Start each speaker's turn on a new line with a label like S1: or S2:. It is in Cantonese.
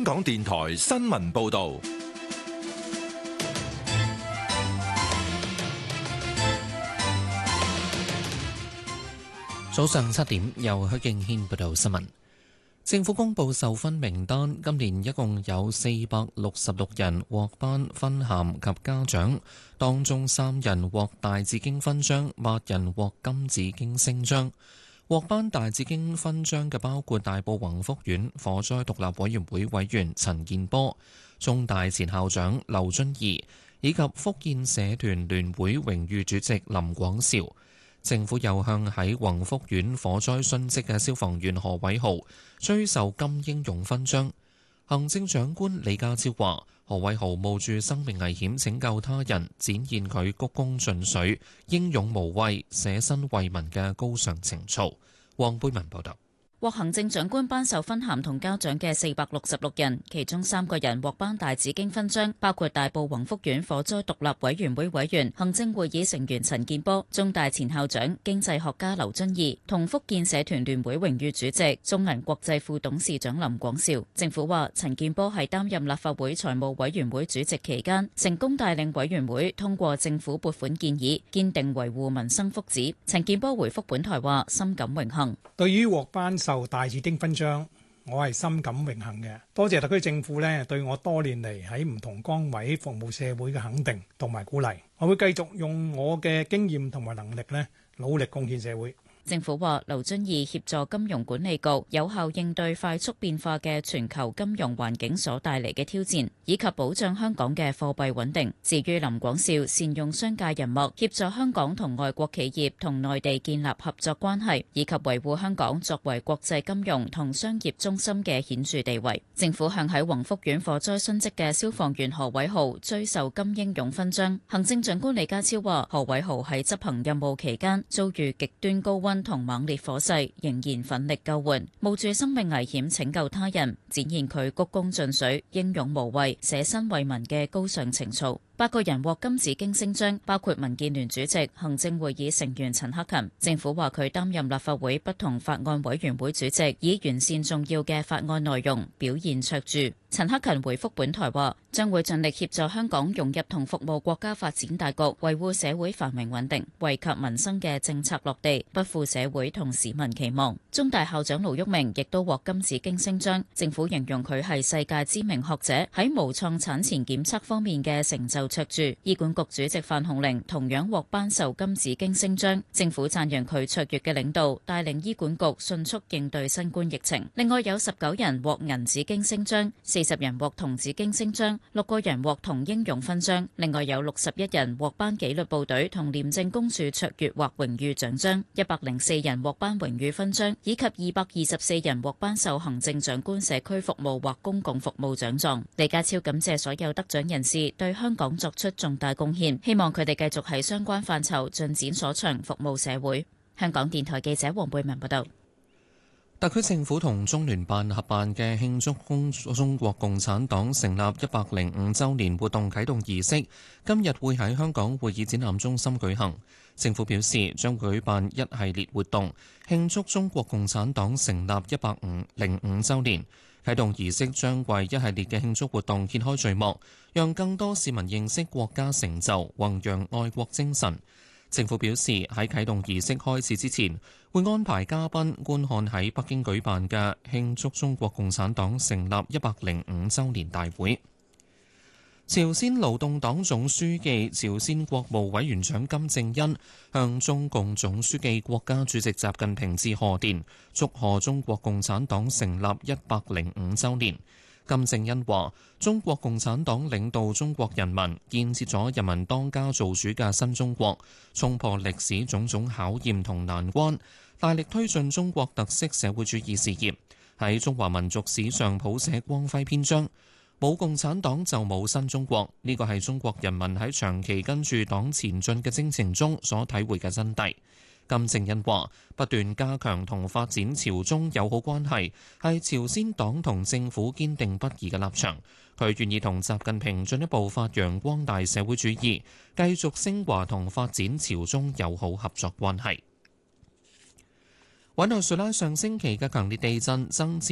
S1: 港電台新聞報道。
S2: 早上7點，由許敬軒報道新聞。政府公布授勳名單，今年一共有466人獲頒勳銜及嘉獎，當中3人獲大紫荊勳章，8人獲金紫荊星章。獲頒大紫荊勳章嘅包括大埔宏福苑火災獨立委員會委員陳健波、中大前校長劉遵義以及福建社團聯會榮譽主席林廣兆。政府又向喺宏福苑火災殉職嘅消防員何偉豪追授金英勇勳章。行政長官李家超話：何偉豪冒住生命危險拯救他人，展現佢鞠躬盡瘁、英勇無畏、捨身為民嘅高尚情操。黃貝文報道。
S3: 獲行政長官頒授勳銜同嘉獎嘅466人，其中3個人獲頒大紫荊勳章，包括大埔宏福苑火災獨立委員會委員、行政會議成員陳健波、中大前校長經濟學家劉遵義同福建社團聯會榮譽主席、中銀國際副董事長林廣兆。政府話，陳健波係擔任立法會財務委員會主席期間，成功帶領委員會通過政府撥款建議，堅定維護民生福祉。陳健波回覆本台話：深感榮幸。
S4: 對於獲頒授大紫荊勳章，我係深感榮幸嘅。多謝特區政府對我多年嚟喺唔同崗位服務社會嘅肯定同埋鼓勵。我會繼續用我嘅經驗同埋能力努力貢獻社會。
S3: 政府話，劉遵義協助金融管理局有效應對快速變化嘅全球金融環境所帶嚟嘅挑戰，以及保障香港嘅貨幣穩定。至於林廣兆善用商界人脈，協助香港同外國企業同內地建立合作關係，以及維護香港作為國際金融同商業中心嘅顯著地位。政府向喺宏福苑火災殉職嘅消防員何偉豪追授金英勇勳章。行政長官李家超話，何偉豪喺執行任務期間遭遇極端高溫同猛烈火勢，仍然奮力救援，冒住生命危險拯救他人，展現佢鞠躬盡瘁、英勇無畏、捨身為民嘅高尚情操。8個人獲金紫荊星章，包括民建聯主席、行政會議成員陳克勤。政府話佢擔任立法會不同法案委員會主席，以完善重要嘅法案內容，表現卓著。陳克勤回覆本台話，將會盡力協助香港融入同服務國家發展大局，維護社會繁榮穩定，惠及民生嘅政策落地，不負社會同市民期望。中大校長盧煜明亦都獲金紫荊星章，政府形容佢係世界知名學者，喺無創產前檢測方面嘅成就卓著。醫管局主席范鴻齡同樣獲頒授金紫荊星章，政府讚揚佢卓越嘅領導，帶領醫管局迅速應對新冠疫情。另外有19人獲銀紫荊星章，40人獲銅紫荊星章，6個人獲銅英勇勳章，另外有61人獲頒紀律部隊同廉政公署卓越或榮譽獎章，104人獲頒榮譽勳章，以及224人獲頒授行政長官社區服務或公共服務獎狀。李家超感謝所有得獎人士對香港作出重大貢獻，希望佢哋繼續喺相關範疇盡展所長，服務社會。香港電台記者黃貝文報道。
S2: 特區政府同中聯辦合辦嘅慶祝中國共產黨成立105週年活動啟動儀式，今日會喺香港會議展覽中心舉行。政府表示將舉辦一系列活動，慶祝中國共產黨成立105週年。啟動儀式將為一系列嘅慶祝活動揭開序幕，讓更多市民認識國家成就，弘揚愛國精神。政府表示喺啟動儀式開始之前，會安排嘉賓觀看喺北京舉辦嘅慶祝中國共產黨成立105週年大會。朝鮮勞動黨總書記、朝鮮國務委員長金正恩向中共總書記、國家主席習近平致賀電，祝賀中國共產黨成立105週年。金正恩話：中國共產黨領導中國人民，建設咗人民當家做主嘅新中國，衝破歷史種種考驗同難關，大力推進中國特色社會主義事業，喺中華民族史上譜寫光輝篇章。冇共產黨就冇新中國，呢個係中國人民喺長期跟住黨前進嘅征程中所體會嘅真諦。金正恩話：不斷加強同發展朝中友好關係，係朝鮮黨同政府堅定不移嘅立場。佢願意同習近平進一步發揚光大社會主義，繼續升華同發展朝中友好合作關係。委內瑞拉上星期嘅強烈地震增至